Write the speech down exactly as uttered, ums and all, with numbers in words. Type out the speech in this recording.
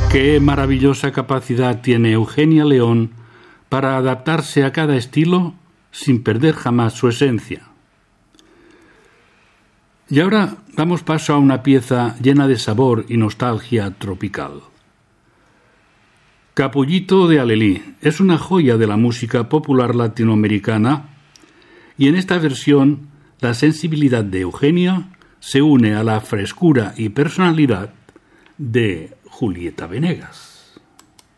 Qué maravillosa capacidad tiene Eugenia León para adaptarse a cada estilo sin perder jamás su esencia. Y ahora damos paso a una pieza llena de sabor y nostalgia tropical. Capullito de Alelí es una joya de la música popular latinoamericana y en esta versión la sensibilidad de Eugenia se une a la frescura y personalidad de Julieta Venegas.